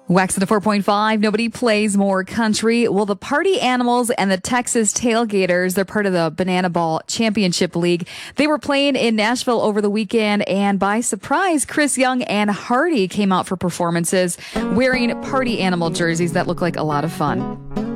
Wax at a 4.5. Nobody plays more country. Well, the Party Animals and the Texas Tailgaters, they're part of the Banana Ball Championship League. They were playing in Nashville over the weekend, and by surprise, Chris Young and Hardy came out for performances wearing Party Animal jerseys that look like a lot of fun.